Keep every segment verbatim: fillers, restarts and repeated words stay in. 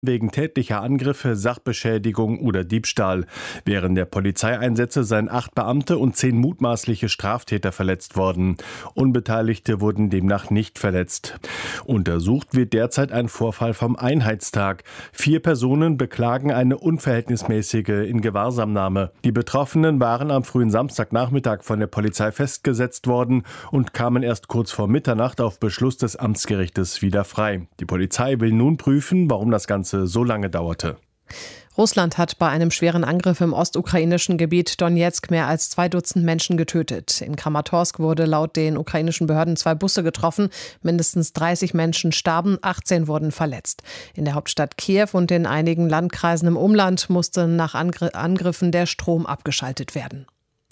wegen tätlicher Angriffe, Sachbeschädigung oder Diebstahl. Während der Polizeieinsätze seien acht Beamte und zehn mutmaßliche Straftäter verletzt worden. Unbeteiligte wurden demnach nicht verletzt. Untersucht wird derzeit ein Vorfall vom Einheitstag. Vier Personen beklagen eine unverhältnismäßige Ingewahrsamnahme. Die Betroffenen waren am frühen Samstagnachmittag von der Polizei festgesetzt worden und kamen erst kurz vor Mitternacht auf Beschluss des Amtsgerichtes wieder frei. Die Polizei will nun prüfen, warum das Ganze so lange dauerte. Russland hat bei einem schweren Angriff im ostukrainischen Gebiet Donezk mehr als zwei Dutzend Menschen getötet. In Kramatorsk wurde laut den ukrainischen Behörden zwei Busse getroffen. Mindestens dreißig Menschen starben, achtzehn wurden verletzt. In der Hauptstadt Kiew und in einigen Landkreisen im Umland musste nach Angr- Angriffen der Strom abgeschaltet werden.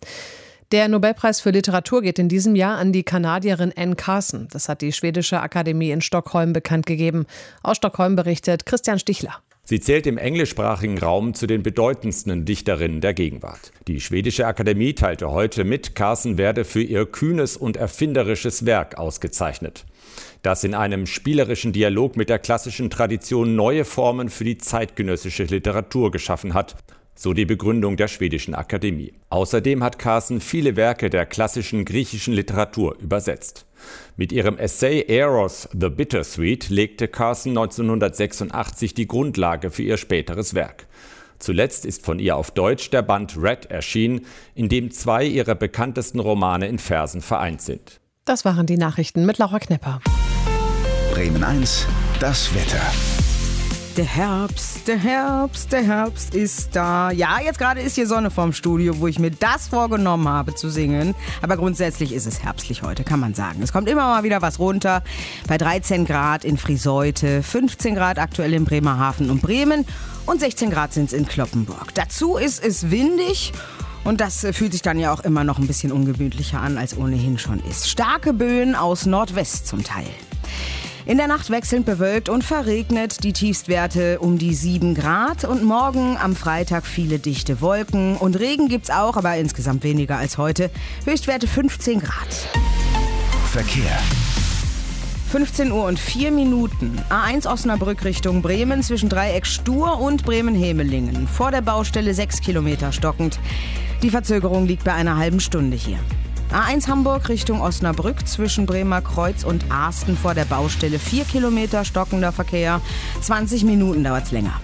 Der Nobelpreis für Literatur geht in diesem Jahr an die Kanadierin Anne Carson. Das hat die Schwedische Akademie in Stockholm bekannt gegeben. Aus Stockholm berichtet Christian Stichler. Sie zählt im englischsprachigen Raum zu den bedeutendsten Dichterinnen der Gegenwart. Die Schwedische Akademie teilte heute mit, Carson werde für ihr kühnes und erfinderisches Werk ausgezeichnet, das in einem spielerischen Dialog mit der klassischen Tradition neue Formen für die zeitgenössische Literatur geschaffen hat. So die Begründung der Schwedischen Akademie. Außerdem hat Carson viele Werke der klassischen griechischen Literatur übersetzt. Mit ihrem Essay Eros the Bittersweet legte Carson neunzehnhundertsechsundachtzig die Grundlage für ihr späteres Werk. Zuletzt ist von ihr auf Deutsch der Band Red erschienen, in dem zwei ihrer bekanntesten Romane in Versen vereint sind. Das waren die Nachrichten mit Laura Knepper. Bremen eins, das Wetter. Der Herbst, der Herbst, der Herbst ist da. Ja, jetzt gerade ist hier Sonne vorm Studio, wo ich mir das vorgenommen habe zu singen. Aber grundsätzlich ist es herbstlich heute, kann man sagen. Es kommt immer mal wieder was runter. Bei dreizehn Grad in Friseute, fünfzehn Grad aktuell in Bremerhaven und Bremen und sechzehn Grad sind es in Cloppenburg. Dazu ist es windig. Und das fühlt sich dann ja auch immer noch ein bisschen ungemütlicher an, als ohnehin schon ist. Starke Böen aus Nordwest zum Teil. In der Nacht wechselnd bewölkt und verregnet, die Tiefstwerte um die sieben Grad. Und morgen am Freitag viele dichte Wolken. Und Regen gibt's auch, aber insgesamt weniger als heute. Höchstwerte fünfzehn Grad. Verkehr. fünfzehn Uhr und vier Minuten. A eins Osnabrück Richtung Bremen zwischen Dreieck Stur und Bremen-Hemelingen. Vor der Baustelle sechs Kilometer stockend. Die Verzögerung liegt bei einer halben Stunde hier. A eins Hamburg Richtung Osnabrück zwischen Bremer Kreuz und Arsten vor der Baustelle vier Kilometer stockender Verkehr. zwanzig Minuten dauert's länger.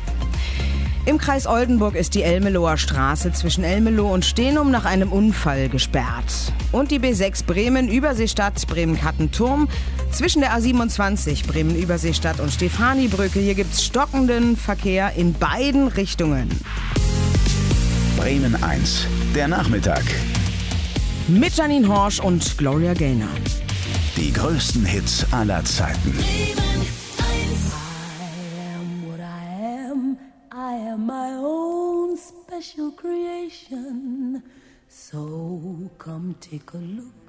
Im Kreis Oldenburg ist die Elmeloher Straße zwischen Elmelo und Stenum nach einem Unfall gesperrt. Und die B sechs Bremen-Überseestadt, Bremen-Kattenturm zwischen der A siebenundzwanzig Bremen-Überseestadt und Stefanibrücke. Hier gibt's stockenden Verkehr in beiden Richtungen. Bremen eins, der Nachmittag. Mit Janine Horsch und Gloria Gaynor. Die größten Hits aller Zeiten. I am what I am. I am my own special creation. So come take a look